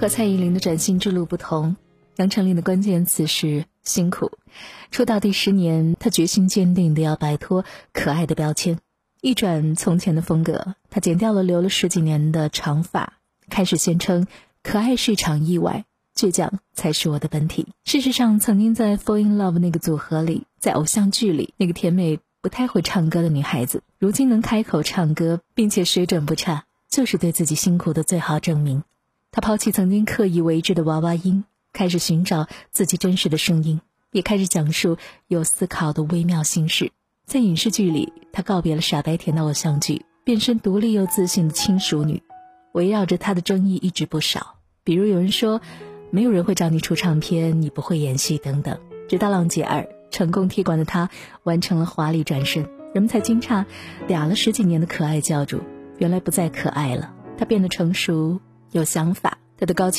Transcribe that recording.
和蔡依林的崭新之路不同，杨丞琳的关键词是辛苦。出道第10年，她决心坚定地要摆脱可爱的标签，一转从前的风格，她剪掉了留了10几年的长发，开始宣称可爱是场意外，倔强才是我的本体。事实上，曾经在 Fall in Love 那个组合里，在偶像剧里那个甜美不太会唱歌的女孩子，如今能开口唱歌并且水准不差，就是对自己辛苦的最好证明。她抛弃曾经刻意为之的娃娃音，开始寻找自己真实的声音，也开始讲述有思考的微妙心事。在影视剧里，她告别了傻白甜的偶像剧，变身独立又自信的轻熟女。围绕着她的争议一直不少，比如有人说没有人会找你出唱片，你不会演戏等等。直到浪姐2成功踢馆的她完成了华丽转身，人们才惊诧俩了10几年的可爱教主原来不再可爱了，她变得成熟有想法，她的高